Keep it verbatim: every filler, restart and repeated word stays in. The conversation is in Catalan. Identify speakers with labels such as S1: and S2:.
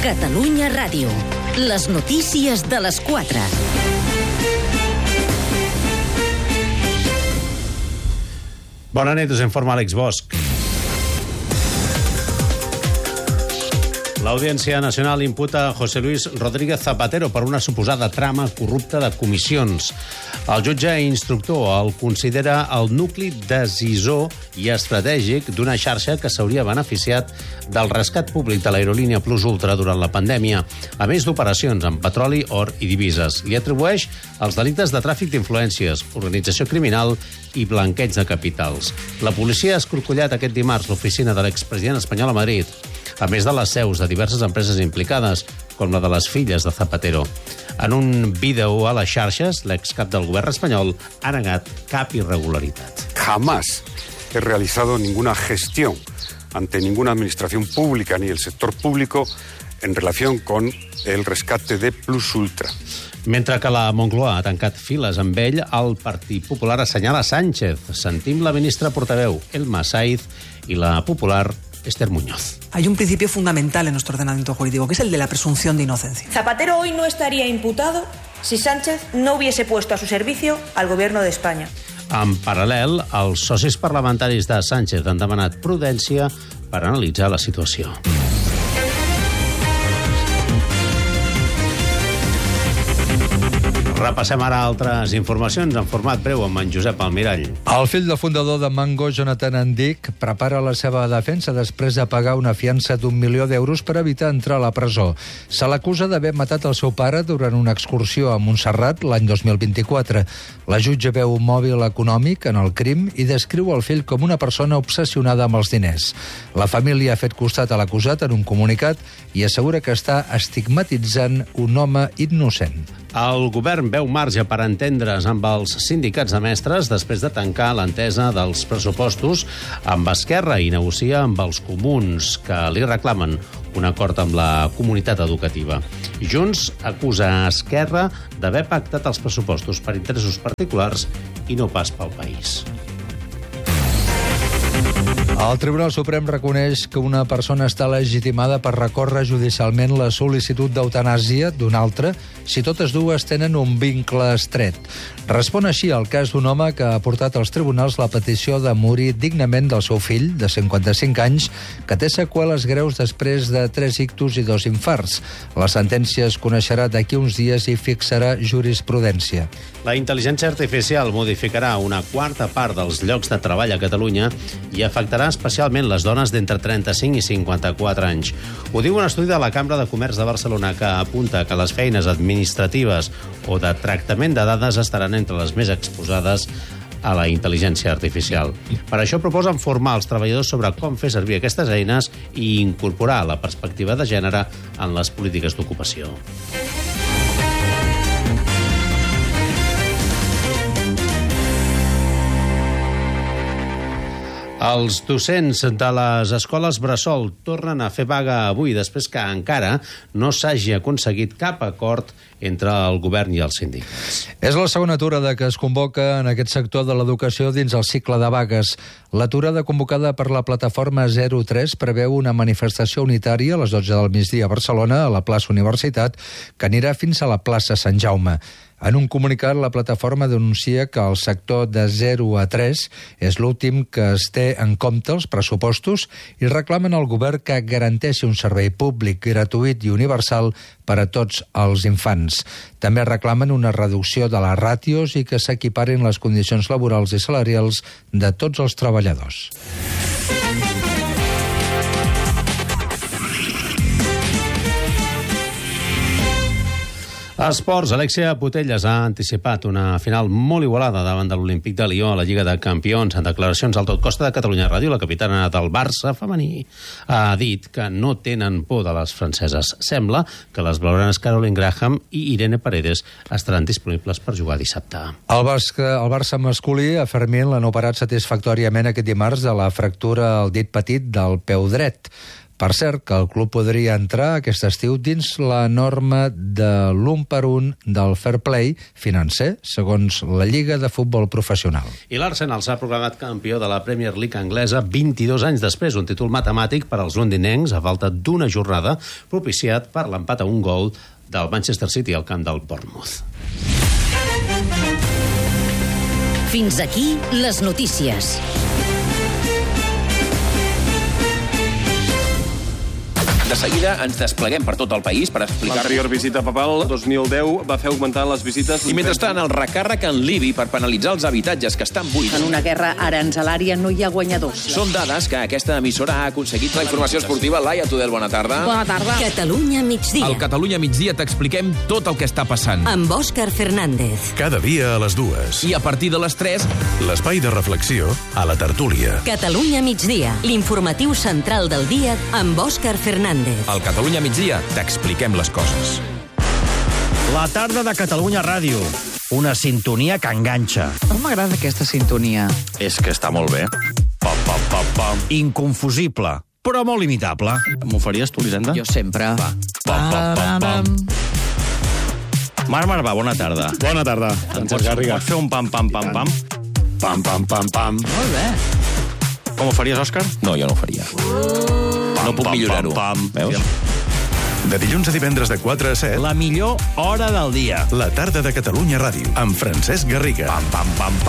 S1: Catalunya Ràdio. Les notícies de les quatre.
S2: Bona nit, us informa Àlex Bosch. L'Audiència Nacional imputa a José Luis Rodríguez Zapatero per una suposada trama corrupta de comissions. El jutge instructor el considera el nucli decisor i estratègic d'una xarxa que s'hauria beneficiat del rescat públic de l'aerolínia Plus Ultra durant la pandèmia, a més d'operacions amb petroli, or i divises. Li atribueix els delictes de tràfic d'influències, organització criminal i blanqueig de capitals. La policia ha escorcollat aquest dimarts l'oficina de l'expresident espanyol a Madrid, a més de les seus de diverses empreses implicades, com la de les filles de Zapatero. En un vídeo a les xarxes, l'excap del govern espanyol ha negat cap irregularitat.
S3: Jamás he realizado ninguna gestión ante ninguna administración pública ni el sector público en relación con el rescate de Plus Ultra.
S2: Mentre que la Moncloa ha tancat files amb ell, el Partit Popular assenyala Sánchez. Sentim la ministra portaveu, Elma Saiz, i la popular Esther Muñoz.
S4: Hay un principio fundamental en nuestro ordenamiento jurídico, que es el de la presunción de inocencia.
S5: Zapatero hoy no estaría imputado si Sánchez no hubiese puesto a su servicio al gobierno de España.
S2: En paral·lel, els socis parlamentaris de Sánchez han demanat prudència per analitzar la situació. Repassem ara altres informacions en format breu amb en Josep Almirall.
S6: El fill del fundador de Mango, Jonathan Andic, prepara la seva defensa després de pagar una fiança d'un milió d'euros per evitar entrar a la presó. Se l'acusa d'haver matat el seu pare durant una excursió a Montserrat l'any dos mil vint-i-quatre. La jutge veu un mòbil econòmic en el crim i descriu el fill com una persona obsessionada amb els diners. La família ha fet costat a l'acusat en un comunicat i assegura que està estigmatitzant un home innocent.
S2: El govern veu marge per entendre's amb els sindicats de mestres després de tancar l'entesa dels pressupostos amb Esquerra i negocia amb els comuns, que li reclamen un acord amb la comunitat educativa. Junts acusa Esquerra d'haver pactat els pressupostos per interessos particulars i no pas pel país.
S6: El Tribunal Suprem reconeix que una persona està legitimada per recórrer judicialment la sol·licitud d'eutanàsia d'una altra si totes dues tenen un vincle estret. Respon així al cas d'un home que ha portat als tribunals la petició de morir dignament del seu fill, de cinquanta-cinc anys, que té seqüeles greus després de tres ictus i dos infarts. La sentència es coneixerà d'aquí uns dies i fixarà jurisprudència.
S2: La intel·ligència artificial modificarà una quarta part dels llocs de treball a Catalunya i afectarà especialment les dones d'entre trenta-cinc i cinquanta-quatre anys. Ho diu un estudi de la Cambra de Comerç de Barcelona que apunta que les feines administratives o de tractament de dades estaran entre les més exposades a la intel·ligència artificial. Per això proposen formar els treballadors sobre com fer servir aquestes eines i incorporar la perspectiva de gènere en les polítiques d'ocupació. Els docents de les escoles bressol tornen a fer vaga avui després que encara no s'hagi aconseguit cap acord entre el govern i els sindicats.
S6: És la segona aturada que es convoca en aquest sector de l'educació dins el cicle de vagues. L'aturada convocada per la plataforma zero tres preveu una manifestació unitària a les dotze del migdia a Barcelona, a la plaça Universitat, que anirà fins a la plaça Sant Jaume. En un comunicat, la plataforma denuncia que el sector de zero a tres és l'últim que es té en compte els pressupostos i reclamen al govern que garanteixi un servei públic, gratuït i universal per a tots els infants. També reclamen una reducció de les ràtios i que s'equiparin les condicions laborals i salarials de tots els treballadors.
S2: Esports, Alexia Putellas ha anticipat una final molt igualada davant de l'Olímpic de Lió a la Lliga de Campions. En declaracions al Tot Costa de Catalunya Ràdio, la capitana del Barça femení ha dit que no tenen por de les franceses. Sembla que les blaugranes Caroline Graham i Irene Paredes estaran disponibles per jugar dissabte.
S6: El Barça, el Barça masculí, a Fermín, l'han operat satisfactòriament aquest dimarts de la fractura al dit petit del peu dret. Per cert, que el club podria entrar aquest estiu dins la norma de l'un per un del fair play financer, segons la Lliga de Futbol Professional.
S2: I l'Arsenal s'ha proclamat campió de la Premier League anglesa vint-i-dos anys després, un títol matemàtic per als londinencs a falta d'una jornada, propiciat per l'empat a un gol del Manchester City al camp del Bournemouth.
S1: Fins aquí les notícies.
S7: De seguida ens despleguem per tot el país per explicar...
S8: L'anterior visita papal, dos mil deu, va fer augmentar les visites...
S7: I mentrestant, el recàrrec en l'I B I per penalitzar els habitatges que estan buits.
S9: En una guerra aranzelària no hi ha guanyadors.
S7: Són dades que aquesta emissora ha aconseguit. La informació esportiva, Laia Tudel, bona tarda.
S9: Bona tarda.
S1: Catalunya migdia.
S7: Al Catalunya migdia t'expliquem tot el que està passant.
S1: Amb Òscar Fernández.
S10: Cada dia a les dues.
S7: I a partir de les tres...
S10: L'espai de reflexió a la tertúlia.
S1: Catalunya migdia, l'informatiu central del dia amb Òscar Fernández.
S7: Al Catalunya migdia t'expliquem les coses.
S11: La tarda de Catalunya Ràdio. Una sintonia que enganxa.
S4: No m'agrada aquesta sintonia.
S11: És que està molt bé. Pam, pam, pam, pam. Inconfusible, però molt imitable. M'ho faries tu, Lisenda?
S4: Jo sempre.
S11: Va. Pam, pam, pam, pam. Marc Marvà, bona tarda.
S12: Bona tarda.
S11: Ens pots fer un pam, pam, pam, pam?
S12: Pam, pam, pam, pam.
S4: Molt bé.
S11: Com ho faries, Òscar?
S7: No, jo no ho faria. No puc millorar-ho. Veus?
S10: De dilluns a divendres de quatre a set...
S11: La millor hora del dia.
S10: La tarda de Catalunya Ràdio, amb Francesc Garriga.
S11: Pam, pam, pam, pam.